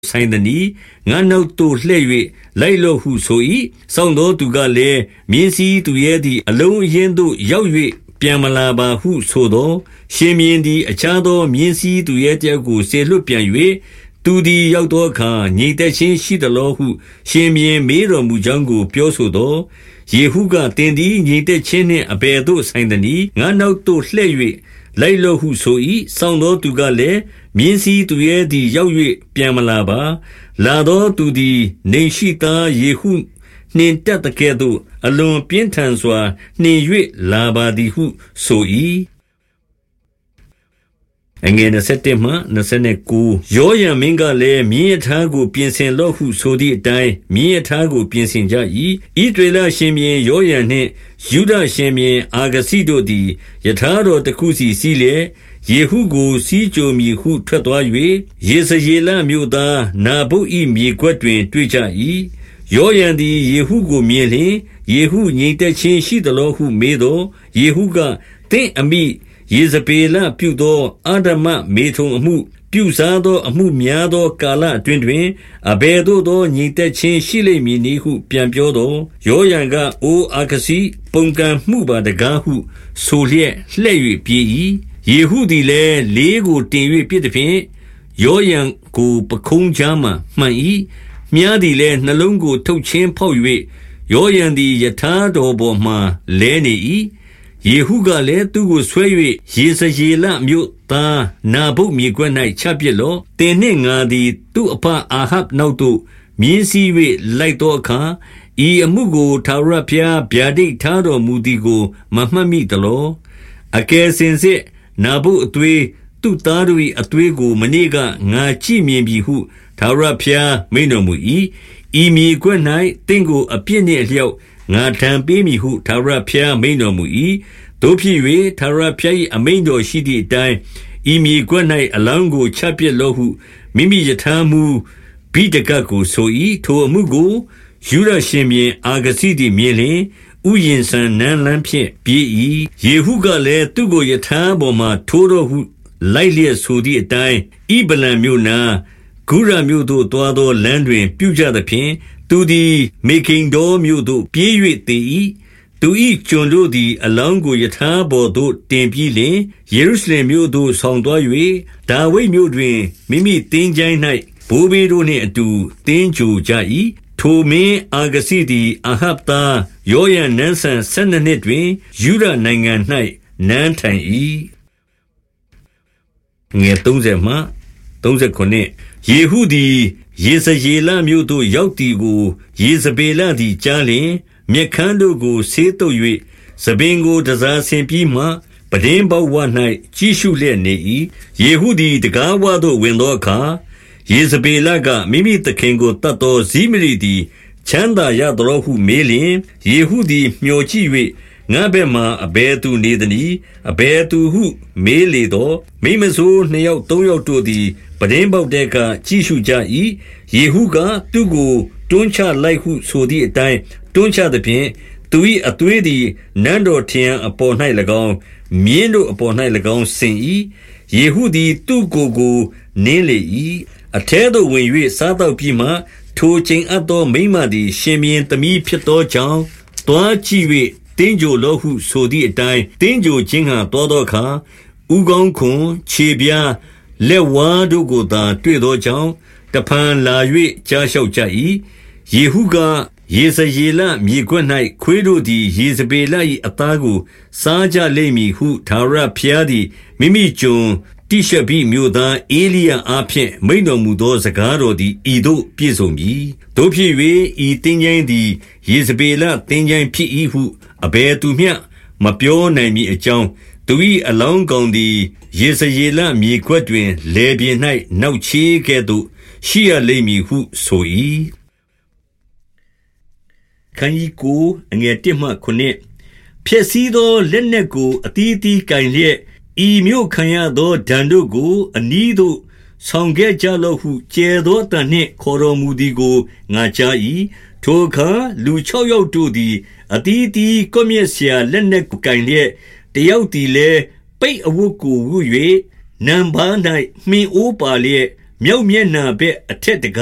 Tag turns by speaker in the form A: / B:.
A: ဆိုင်သနည်းငါနောက်သို့လှည့်၍လိုက်လော့ဟုဆို၏စောင့်သောသူကလည်းမြင်းစည်းသူရဲသည်အလုံးအရင်းသို့ရောက်၍ပြန်မလာပါဟုဆိုသောရှင်မြင်းသည်အခြားသောမြင်းစည်းသူရဲတယောက်ကိုဆေလွတ်ပြန်၍သူသည်ရောက်သောအခါငြိမ်သက်ခြင်းရှိသလောဟုရှင်မြင်းမေးတော်မူကြောင်းကိုပြောဆိုသောယေဟုကတင်သည်ငြိမ်သက်ခြင်းနှင့်အဘယ်သို့ဆိုင်သနည်းငါနောက်သို့လှည့်၍လိုက်လော့ဟုဆို၏စောင့်သောသူကလည်းမြင်းစည်းသူရဲသည်ရောက်၍ပြန်မလာပါလာသောသူသည်နေရှိသားယေဟုနှင်တက်တဲ့ကဲ့သို့အလွန်ပြင်းထန်စွာနှင်၍လာပါသည်ဟုဆို၏အငယ်27မှ29ယောယံမင်းကလည်းမြင်းရထားကိုပြင်ဆင်လော့ဟုဆိုသည့်အတိုင်းမြင်းရထားကိုပြင်ဆင်ကြ၏ဣသရေလရှင်ဘုရင်ယောယံနှင့်ယုဒရှင်ဘုရင်အာဂစိတို့သည်ယထာတော်တစ်ခုစီစီးလျက်ယေဟုကိုစီးကြိုမည်ဟုထွက်သွား၍ယေဇရေလမြို့သားနာဗုတ်၏မြေခွက်တွင်တွေ့ကြ၏ယောယံသည်ယေဟုကိုမြင်လျှင်ယေဟုငြိမ်သက်ခြင်းရှိသလောဟုမေးသောယေဟုကသင်အမိယေဇဗေလပြုသောအာဒမမေထုံအမှုပြုစားသောအမှုများသောကာလအတွင်းတွင်အဘယ်သို့သောညီသက်ခြင်းရှိလိမ့်မည်နည်းဟုပြန်ပြောသောယောယံကအိုအာခစီပုန်ကန်မှုပါတကားဟုဆိုလျက်လှည့်၍ပြေး၏ယေဟုသည်လည်းလေးကိုတင်၍ပြစ်သည်ဖြင့်ယောယံကိုပခုံးချမ်းမှမှန်၏မြားသည်လည်းနှလုံးကိုထုတ်ချင်းဖောက်၍ယောယံသည်ယထာတော်ပေါ်မှလဲနေ၏ယေဟုကလည်းသူကိုဆွဲ၍ယေဇရေလမြို့သားနာဗုတ်မြေခွက်၌ချပစ်လော့တင်နှင့်ငါသည်သူ့အဖအာဟပ်နောက်သို့မြင်းစည်း၍လိုက်သောအခါဤအမှုကိုထာဝရဘုရားဗျာဒိတ်ထားတော်မူသည်ကိုမမှတ်မိသလောအကယ်စင်စစ်နာဗုတ်အသွေးသူ့သားတို့၏အသွေးကိုမနေ့ကငါကြည့်မြင်ပြီဟုထာဝရဘုရားမိန့်တော်မူ၏ဤမြေခွက်၌တင့်ကိုအပြစ်နှင့်အလျောက်ငါထံပေးမည်ဟုထာဝရဘုရားမိန့်တော်မူ၏တို့ဖြစ်၍ထာဝရဘုရား၏အမိန့်တော်ရှိသည့်အတိုင်းဤမြေခွက်၌အလောင်းကိုချပစ်လော့ဟုမိမိယထာမူဘိဒကကိုဆို၏ထိုအမှုကိုယူရရှင်ဘုရင်အာဂစိသည်မြင်လျှင်ဥယျင်ဆန်နန်းလန်းဖြင့်ပြေး၏ယေဟုကလည်းသူကိုယထာပေါ်မှထိုးတော်ဟုလိုက်လျက်ဆိုသည့်အတိုင်းဣဗလံမြို့နာဂုရမြို့သို့သွားသောလမ်းတွင်ပြုကြသဖြင့်သူသည်မေခိန်တော်မြို့သို့ပြေး၍တည်၏သူ၏ကျွန်တို့သည်အလောင်းကိုယထာပေါ်သို့တင်ပြီးလျှင်ယေရုရှလင်မြို့သို့ဆောင်သွား၍ဒါဝိဒ်မြို့တွင်မိမိသင်္ချိုင်း၌ဘိုးဘေးတို့နှင့်အတူသင်္ဂြိုဟ်ကြ၏ထိုမင်းအာဂစိသည်အာဟပ်သားယောယံနန်းဆန်12နှစ်တွင်ယူဒနိုင်ငံ၌နန်းထိုင်၏ငယ်30မှ39ယေဟုသည်ယေဇရေလမြို့သို့ရောက်သည်ကိုယေဇဗေလသည်ကြားလျှင်မျက်ခမ်းတို့ကိုဆေးတုပ်၍သပင်ကိုတစားဆင်ပြီးမှပဒင်းပေါက်ဝ၌ကြီးရှုလျက်နေ၏ယေဟုသည်တကားဝသို့ဝင်သောအခါယေဇဗေလကမိမိသခင်ကိုတတ်သောဇိမရိသည်ချမ်းသာရသောဟုမေးလျင်ယေဟုသည်မျှော်ကြည့်၍ငါဘက်မှအဘယ်သူနေသနည်းအဘယ်သူဟုမေးလေသောမိမဆိုး2ယောက်3ယောက်တို့သည်ပဒင်းပေါက်တဲ့ကကြီးရှုကြ၏ယေဟုကသူကိုတွန်းချလိုက်ဟုဆိုသည့်အတိုင်းတွန်းချသဖြင့်သူ၏အသွေးသည်နန်းတော်ထရန်အပေါ်၌၎င်းမြင်းတို့အပေါ်၌၎င်းဆင်၏ယေဟုသည်သူ့ကိုနင်းလေ၏အထဲသို့ဝင်၍စားတော့ပြီးမှထိုချိန်အပ်သောမိန်းမသည်ရှင်ဘုရင်သမီးဖြစ်သောကြောင့်တွားကြည့်၍တင်းကြိုလောဟုဆိုသည့်အတိုင်းတင်းကြိုခြင်းဟံတော်သောအခါဥကောင်းခွန်ခြေပြားလက်ဝါးတို့ကိုသာတွေ့သောကြောင့်တဖန်လာ၍ကြားလျှောက်ကြ၏ယေဟုကယေဇရေလမြေခွက်၌ခွေးတို့သည်ယေဇဗေလ၏အသားကိုစားကြလိမ့်မည်ဟုထာဝရဘုရားသည်မိမိကျွန်တိရှဘိမြို့သားဧလိယအားဖြင့်မိန့်တော်မူသောစကားတော်သည်ဤသို့ပြည့်စုံပြီတို့ဖြစ်၍ဤသင်္ချိုင်းသည်ယေဇဗေလသင်္ချိုင်းဖြစ်၏ဟုအဘယ်သူမျှမပြောနိုင်မည်အကြောင်းသူ၏အလောင်းကောင်သည်ယေဇရေလမြေခွက်တွင်လေပြင်း၌နောက်ချေးကဲ့သို့ရှိရလိမ့်မည်ဟုဆို၏ခန်းကြီးကိုအငယ်1မှ9ဖြစ်စည်းသောလက်နက်ကိုအတီးတီးကင်လျက်ဤမြို့ခံရသောဒဏ်တို့ကိုအနီးသို့ဆောင်ခဲ့ကြလော့ဟုကျဲသောအတန်နှင့်ခေါ်တော်မူသည်ကိုငါကြား၏ထိုအခါလူ6ယောက်တို့သည်အတီးတီးကွမျက်เสียလက်နက်ကိုကင်လျက်တယောက်သည်လည်းပိတ်အဝတ်ကိုဝတ်၍နံပါး၌မှင်အိုးပါလျက်မြောက်မျက်နှာဘက်အထက်တံခါး